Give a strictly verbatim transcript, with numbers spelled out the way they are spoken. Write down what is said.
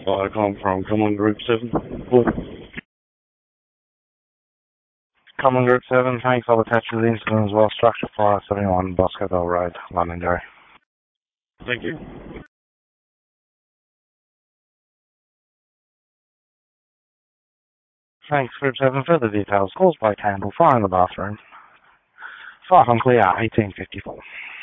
Viacom from Common Group seven. What? Common Group seven, thanks. I'll attach to the incident as well. Structure fire seventy-one Boscobel Road, Londonderry. Thank you. Thanks, Group seven. Further details. Caused by candle. Fire in the bathroom. Fire unclear, eighteen fifty-four.